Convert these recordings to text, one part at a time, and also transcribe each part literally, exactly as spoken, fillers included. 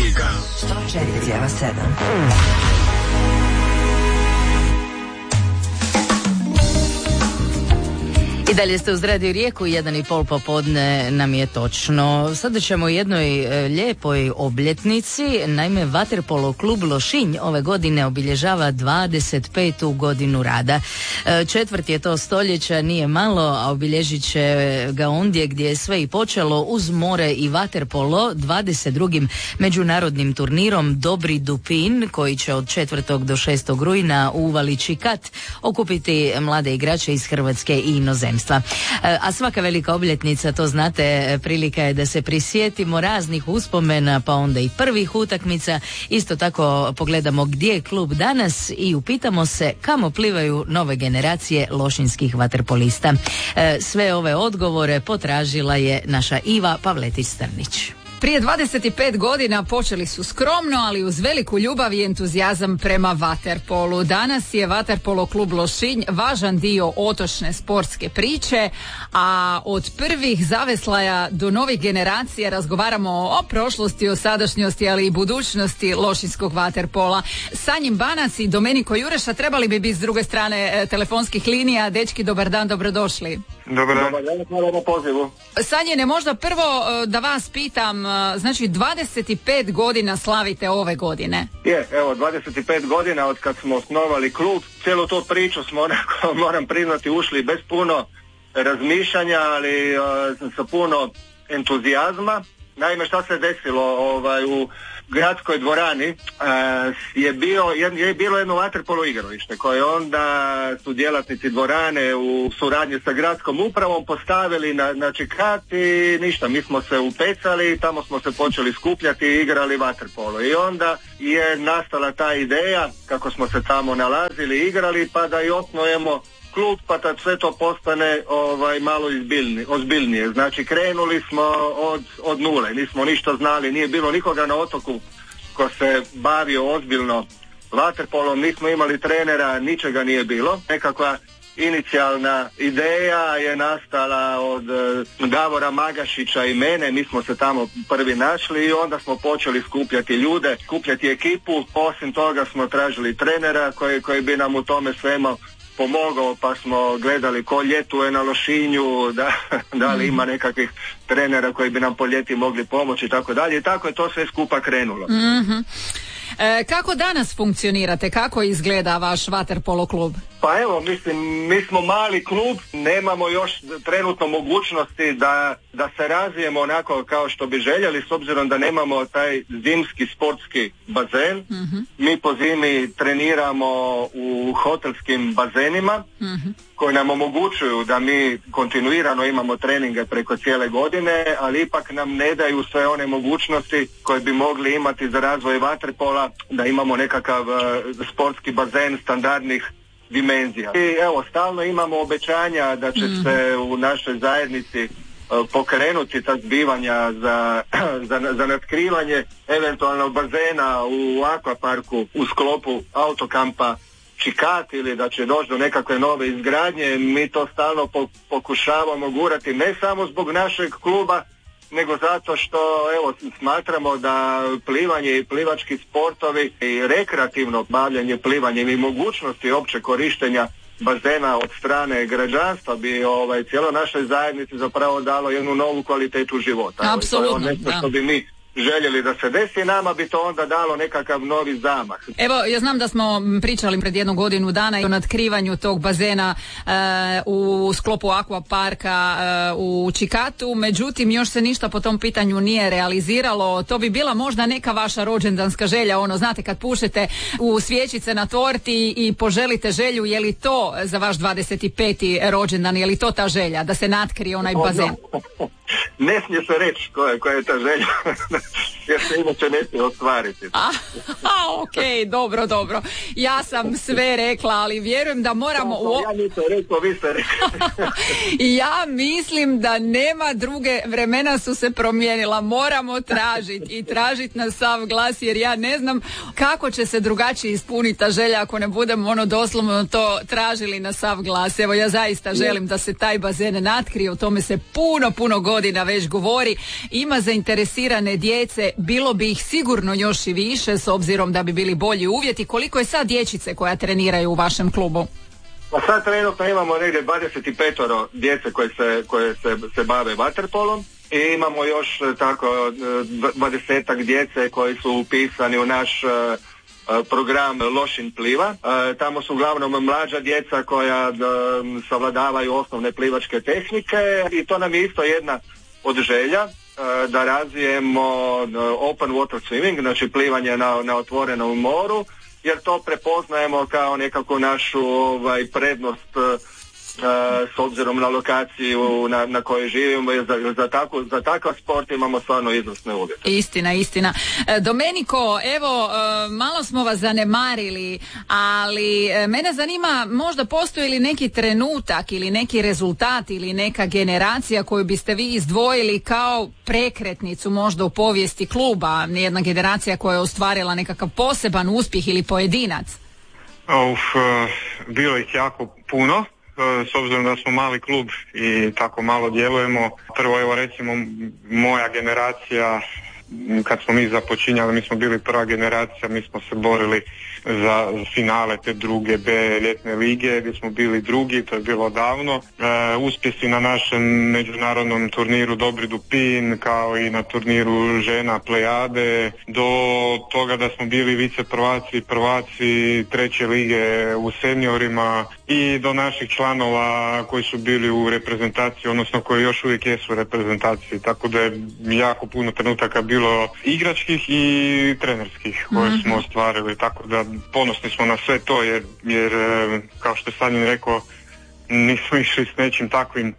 muzika. sto četiri zarez sedam. I dalje ste uz Radio Rijeku, jedan i pol popodne nam je točno. Sada ćemo o jednoj e, lijepoj obljetnici. Naime, Vaterpolo klub Lošinj ove godine obilježava dvadeset petu godinu rada. E, četvrt je to stoljeća, nije malo, a obilježit će ga ondje gdje je sve i počelo, uz more i vaterpolo, dvadeset drugim međunarodnim turnirom Dobri Dupin, koji će od četvrtog do šestog rujna u Uvali Čikat okupiti mlade igrače iz Hrvatske i inozemstva. A svaka velika obljetnica, to znate, prilika je da se prisjetimo raznih uspomena, pa onda i prvih utakmica. Isto tako pogledamo gdje je klub danas i upitamo se kamo plivaju nove generacije lošinjskih vaterpolista. Sve ove odgovore potražila je naša Iva Pavletić-Strnić. Prije dvadeset pet godina počeli su skromno, ali uz veliku ljubav i entuzijazam prema vaterpolu. Danas je Vaterpolo klub Lošinj važan dio otočne sportske priče, a od prvih zaveslaja do novih generacija razgovaramo o prošlosti, o sadašnjosti, ali i budućnosti lošinjskog vaterpola. Sanjim Banac i Domeniko Jureša trebali bi biti s druge strane e, telefonskih linija. Dečki, dobar dan, dobrodošli. Dobar dan, hvala na pozivu. Sanjine, možda prvo e, da vas pitam, e, znači dvadeset pet godina slavite ove godine. Je, evo, dvadeset pet godina od kad smo osnovali klub. Cijelu tu priču smo, onako, moram priznati, ušli bez puno razmišljanja, ali uh, sa puno entuzijazma. Naime, šta se desilo ovaj, u gradskoj dvorani uh, je, bio, je, je bilo jedno vaterpolo igralište koje onda su djelatnici dvorane u suradnji sa gradskom upravom postavili na, na Čikat i ništa, mi smo se upecali, tamo smo se počeli skupljati i igrali vaterpolo. I onda je nastala ta ideja, kako smo se tamo nalazili i igrali, pa da i osnujemo klub, pa da sve to postane ovaj, malo izbiljni, ozbiljnije. Znači krenuli smo od, od nule, nismo ništa znali, nije bilo nikoga na otoku ko se bavio ozbiljno vaterpolom, nismo imali trenera, ničega nije bilo. Nekakva inicijalna ideja je nastala od uh, Davora Magašića i mene, mi smo se tamo prvi našli i onda smo počeli skupljati ljude, skupljati ekipu. Osim toga smo tražili trenera koji, koji bi nam u tome svemu pomogao, pa smo gledali ko ljetuje na Lošinju, da, da li ima nekakvih trenera koji bi nam po ljeti mogli pomoći i tako dalje. I tako je to sve skupa krenulo. Mm-hmm. E, kako danas funkcionirate? Kako izgleda vaš vaterpolo klub? Pa evo, mislim, mi smo mali klub, nemamo još trenutno mogućnosti da, da se razvijemo onako kao što bi željeli, s obzirom da nemamo taj zimski sportski bazen. Mm-hmm. Mi po zimi treniramo u hotelskim bazenima, mm-hmm. koji nam omogućuju da mi kontinuirano imamo treninge preko cijele godine, ali ipak nam ne daju sve one mogućnosti koje bi mogli imati za razvoj vaterpola, da imamo nekakav uh, sportski bazen standardnih dimenzija. I evo, stalno imamo obećanja da će mm. se u našoj zajednici uh, pokrenuti ta zbivanja za, za, za natkrivanje eventualnog bazena u akvaparku u sklopu autokampa Čikat, ili da će doći do nekakve nove izgradnje. Mi to stalno po, pokušavamo gurati, ne samo zbog našeg kluba, nego zato što evo smatramo da plivanje i plivački sportovi i rekreativno bavljanje plivanjem i mogućnosti opće korištenja bazena od strane građanstva bi ovaj, cijelo našoj zajednici zapravo dalo jednu novu kvalitetu života. Apsolutno, to je nešto što bi mi željeli da se desi, nama bi to onda dalo nekakav novi zamah. Evo, ja znam da smo pričali pred jednu godinu dana o natkrivanju tog bazena e, u sklopu akvaparka e, u Čikatu, međutim još se ništa po tom pitanju nije realiziralo. To bi bila možda neka vaša rođendanska želja, ono, znate, kad pušete u svjećice na torti i poželite želju, je li to za vaš dvadeset peti rođendan, je li to ta želja, da se natkrije onaj bazen? Ne smije se reći koja je, koja je ta želja, jer se inače ne smije ostvariti. A, a, ok, dobro, dobro. Ja sam sve rekla, ali vjerujem da moramo... To, to, ja nisam rekao, vi ste rekli. Ja mislim da nema druge, vremena su se promijenila, moramo tražiti i tražiti na sav glas, jer ja ne znam kako će se drugačije ispuniti ta želja ako ne budemo ono doslovno to tražili na sav glas. Evo, ja zaista želim da se taj bazen natkrije, o tome se puno, puno godina već govori. Ima zainteresirane djece, bilo bi ih sigurno još i više s obzirom da bi bili bolji uvjeti. Koliko je sad dječice koja treniraju u vašem klubu? Pa sad trenutno imamo negdje dvadeset pet djece koje se, koje se, se bave vaterpolom i imamo još tako dvadesetak djece koji su upisani u naš program Lošinj pliva. Tamo su uglavnom mlađa djeca koja savladavaju osnovne plivačke tehnike i to nam je isto jedna od želja da razvijemo open water swimming, znači plivanje na, na otvorenom moru, jer to prepoznajemo kao nekako našu ovaj, prednost Uh, s obzirom na lokaciju na, na kojoj živimo, za, za, tako, za takav sport imamo stvarno izvrsne uvjete. Istina, istina. Domeniko, evo, malo smo vas zanemarili, ali mene zanima, možda postoji li neki trenutak ili neki rezultat ili neka generacija koju biste vi izdvojili kao prekretnicu možda u povijesti kluba, jedna generacija koja je ostvarila nekakav poseban uspjeh ili pojedinac? Uf, bilo ih jako puno. S obzirom da smo mali klub i tako malo djelujemo, prvo evo recimo moja generacija, kad smo mi započinjali, mi smo bili prva generacija, mi smo se borili za finale te druge B ljetne lige gdje smo bili drugi, to je bilo davno. E, uspjesi na našem međunarodnom turniru Dobri Dupin, kao i na turniru žena Plejade, do toga da smo bili vice prvaci, prvaci treće lige u seniorima i do naših članova koji su bili u reprezentaciji, odnosno koji još uvijek jesu u reprezentaciji, tako da je jako puno trenutaka bilo igračkih i trenerskih koje smo ostvarili, tako da ponosni smo na sve to jer, jer kao što je Sanjin rekao, nismo išli s nečim takvim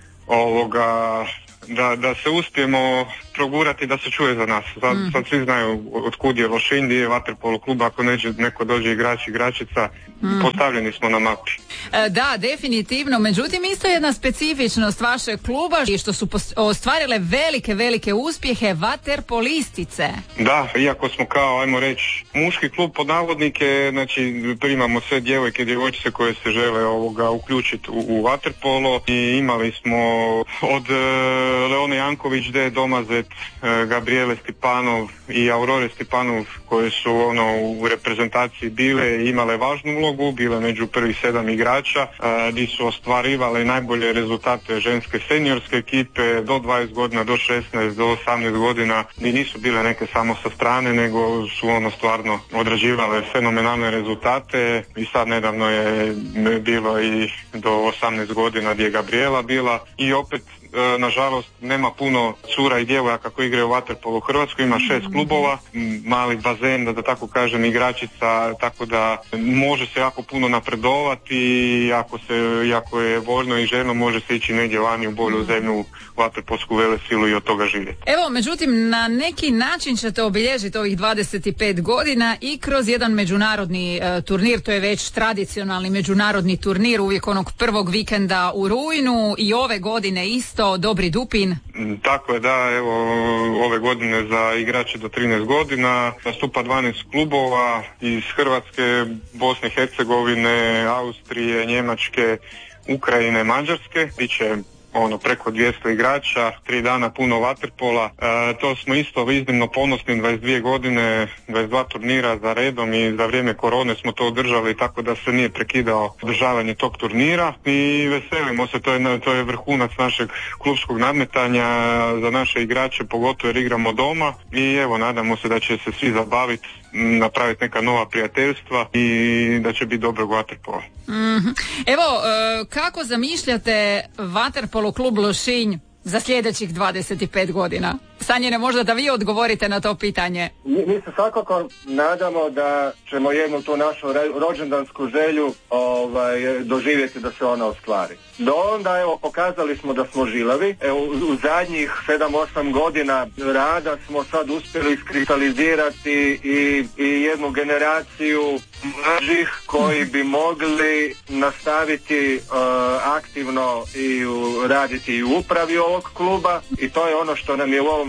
ovoga, da, da se uspijemo progurati da se čuje za nas. Sad, mm. sad svi znaju od kud je Lošinj, gdje je vaterpolo klub, ako neđe, neko dođe igrač, igračica, mm. postavljeni smo na mapi. E, da, definitivno, međutim isto jedna specifičnost vašeg kluba i što su pos- ostvarile velike, velike uspjehe vaterpolistice. Da, iako smo kao, ajmo reći, muški klub pod navodnike, znači primamo sve djevojke, djevojčice koje se žele ovoga uključiti u, u vaterpolo i imali smo od e, Leone Janković, D. Domazet, e, Gabriele Stipanov i Aurore Stipanov koje su ono u reprezentaciji bile i imale važnu ulogu, bile među prvih sedam igrača, gdje su ostvarivale najbolje rezultate ženske seniorske ekipe do dvadeset godina, do šesnaest, do osamnaest godina i nisu bile neke samo sa strane, nego su ono stvarno odrađivale fenomenalne rezultate i sad nedavno je bilo i do osamnaest godina gdje je Gabriela bila i opet nažalost nema puno cura i djevojaka koji igraju vaterpolo u Hrvatskoj, ima šest klubova, mali bazen, da, da tako kažem, igračica, tako da može se jako puno napredovati i ako, se, ako je voljno i željno može se ići negdje vani u bolju zemlju, vaterpolsku velesilu i od toga živjeti. Evo, međutim, na neki način ćete obilježiti ovih dvadeset pet godina i kroz jedan međunarodni e, turnir, to je već tradicionalni međunarodni turnir, uvijek onog prvog vikenda u rujnu i ove godine isto Dobri Dupin. Tako je, da, evo ove godine za igrače do trinaest godina nastupa dvanaest klubova iz Hrvatske, Bosne i Hercegovine, Austrije, Njemačke, Ukrajine, Mađarske. Biće ono preko dvjesto igrača, tri dana puno vaterpola. E, to smo isto iznimno ponosni, dvadeset dvije godine, dvadeset dva turnira za redom i za vrijeme korone smo to održali, tako da se nije prekidao održavanje tog turnira i veselimo se, to je, to je vrhunac našeg klubskog nadmetanja za naše igrače, pogotovo jer igramo doma i evo nadamo se da će se svi zabaviti, napraviti neka nova prijateljstva i da će biti dobrog vaterpola. Mm-hmm. Evo, e, kako zamišljate vaterpolo klub Lošinj za sljedećih dvadeset pet godina? Sanjine, možda da vi odgovorite na to pitanje. Mi, mi se svakako nadamo da ćemo jednu tu našu rođendansku želju ovaj, doživjeti da se ona ostvari. Do onda, evo, pokazali smo da smo žilavi. Evo, u, u zadnjih sedam osam godina rada smo sad uspjeli iskristalizirati i, i jednu generaciju mlađih koji bi mogli nastaviti uh, aktivno i u, raditi i u upravi ovog kluba i to je ono što nam je u ovom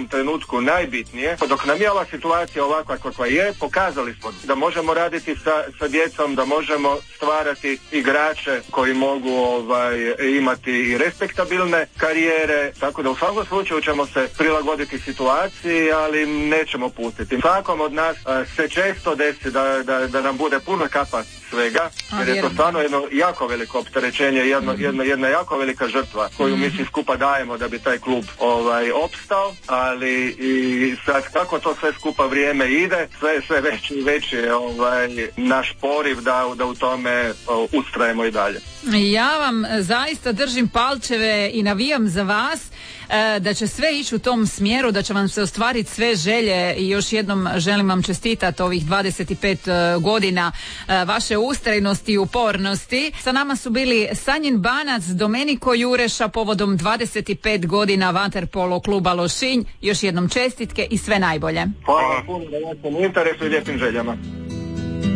ovom trenutku najbitnije. Dok nam je ova situacija ovakva kakva je, pokazali smo da možemo raditi sa, sa djecom, da možemo stvarati igrače koji mogu ovaj, imati i respektabilne karijere, tako da u svakom slučaju ćemo se prilagoditi situaciji, ali nećemo pustiti. Svakom od nas a, se često desi da, da, da nam bude puno kapa svega, jer je to stvarno jedno jako veliko opterećenje, jedno, jedna, jedna jako velika žrtva koju mi svi skupa dajemo da bi taj klub ovaj, opstao, ali i sad kako to sve skupa vrijeme ide, sve, sve veći i veći je ovaj, naš poriv da, da u tome o, ustrajemo i dalje. Ja vam zaista držim palčeve i navijam za vas da će sve ići u tom smjeru, da će vam se ostvariti sve želje i još jednom želim vam čestitati ovih dvadeset pet godina vaše ustrajnosti i upornosti. Sa nama su bili Sanjin Banac, Domeniko Jureša povodom dvadeset pet godina vaterpolo kluba Lošinj. Još jednom čestitke i sve najbolje. Hvala puno na vašem interesu i lijepim željama.